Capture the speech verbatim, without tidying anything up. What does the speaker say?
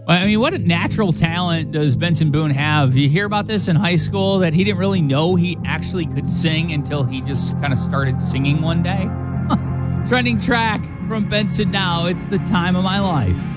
I mean, what a natural talent does Benson Boone have? You hear about this in high school, that he didn't really know he actually could sing until he just kind of started singing one day. Trending track from Benson now. It's The Time of My Life.